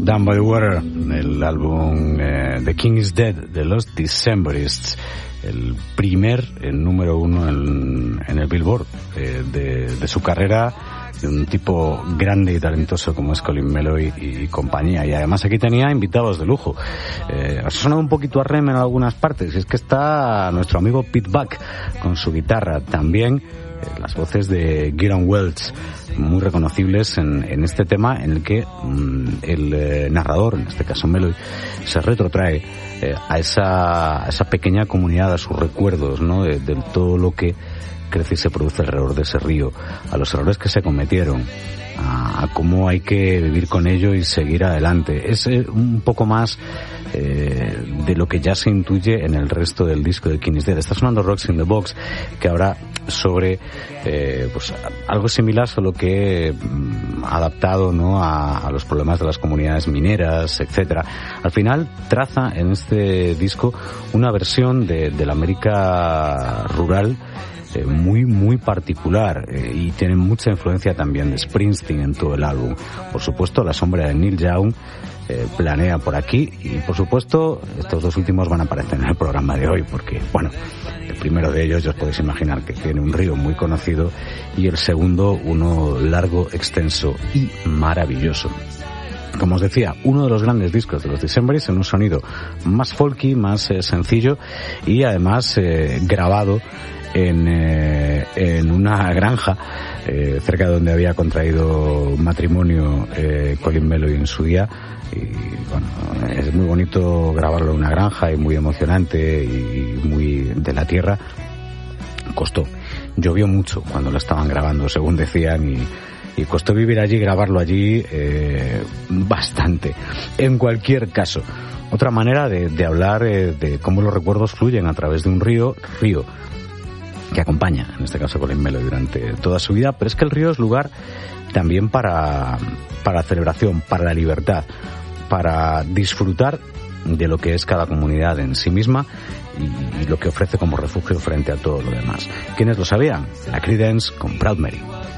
Down by the Water, el álbum The King is Dead de los Decemberists, el primer número uno en el Billboard de su carrera, de un tipo grande y talentoso como es Colin Meloy y compañía. Y además aquí tenía invitados de lujo. Ha sonado un poquito a Rem en algunas partes, y es que está nuestro amigo Pete Buck con su guitarra, también las voces de Gidon Welch, muy reconocibles en este tema, en el que el narrador, en este caso Meloy, se retrotrae a esa pequeña comunidad, a sus recuerdos, ¿no? de todo lo que crece y se produce alrededor de ese río, a los errores que se cometieron, a cómo hay que vivir con ello y seguir adelante. Es un poco más de lo que ya se intuye en el resto del disco de King is Dead. Está sonando Rocks in the Box, que habla sobre pues algo similar, solo que adaptado, ¿no?, a los problemas de las comunidades mineras, etcétera. Al final traza en este disco una versión de la América rural muy muy particular, y tiene mucha influencia también de Springsteen en todo el álbum. Por supuesto, la sombra de Neil Young planea por aquí, y por supuesto estos dos últimos van a aparecer en el programa de hoy, porque bueno, el primero de ellos ya os podéis imaginar que tiene un río muy conocido, y el segundo uno largo, extenso y maravilloso. Como os decía, uno de los grandes discos de los Decemberists, en un sonido más folky, más sencillo, y además grabado en una granja cerca de donde había contraído matrimonio Colin Meloy en su día. Y bueno, es muy bonito grabarlo en una granja, y muy emocionante y muy de la tierra. Costó, llovió mucho cuando lo estaban grabando, según decían, y costó vivir allí, grabarlo allí bastante. En cualquier caso, otra manera de hablar de cómo los recuerdos fluyen a través de un río que acompaña, en este caso, Colin Meloy durante toda su vida, pero es que el río es lugar también para celebración, para la libertad, para disfrutar de lo que es cada comunidad en sí misma y lo que ofrece como refugio frente a todo lo demás. ¿Quiénes lo sabían? La Creedence con Proud Mary.